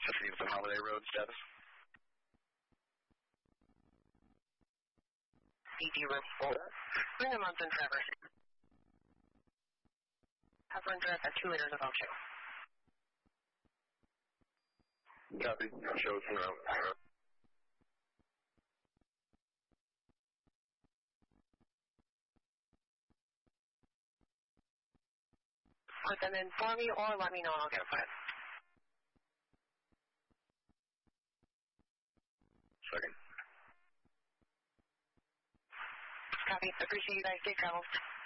15th Holiday Road status. DD report. Bring them on to Traverse. Have run direct at 2 liters of oxygen. Copy. Shows from out. Let them inform me or let me know and I'll get it. Second. Copy. Appreciate you guys. Safe travels.